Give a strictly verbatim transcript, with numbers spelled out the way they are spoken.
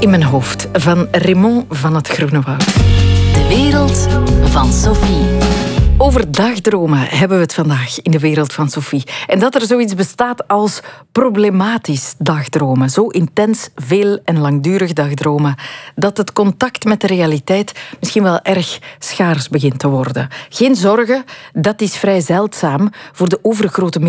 in mijn hoofd van Raymond van het Groenewoud. De wereld van Sophie. Over dagdromen hebben we het vandaag in de wereld van Sophie. En dat er zoiets bestaat als problematisch dagdromen. Zo intens, veel en langdurig dagdromen dat het contact met de realiteit misschien wel erg schaars begint te worden. Geen zorgen, dat is vrij zeldzaam voor de overgrote